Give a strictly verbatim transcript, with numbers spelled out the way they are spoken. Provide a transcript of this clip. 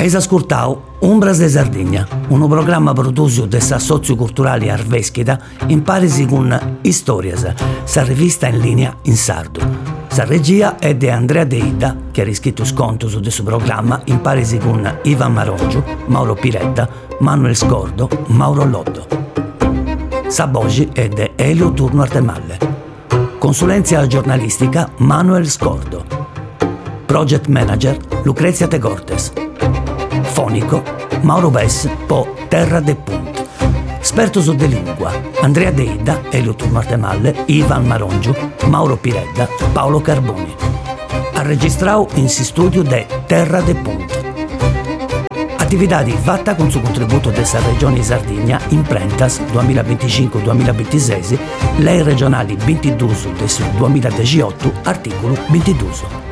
Eis ascoltau Umbras de Sardigna, un programma produso da sa Socioculturale Arveschida in parisi con Istorias, sa rivista in linea in sardo. Sa regia è di Andrea De Ida, che ha riscritto sconto su questo programma in parisi con Ivan Marongio, Mauro Piredda, Manuel Scordo, Mauro Loddo. Sa voce è di Elio Turno Artemalle. Consulenza giornalistica Manuel Scordo. Project Manager Lucrezia Tegortes. Fonico Mauro Bess po Terra de Punt. Esperto su de lingua Andrea De Ida, Elio Turno Artemalle, Ivan Marongio, Mauro Piredda, Paolo Carboni. Ha registrato in si studio de Terra de Punt. Attività di fatta con su contributo della regione Sardegna in Prentas duemilaventicinque duemilaventisei, lei regionali ventidue del duemiladiciotto, articolo ventidue.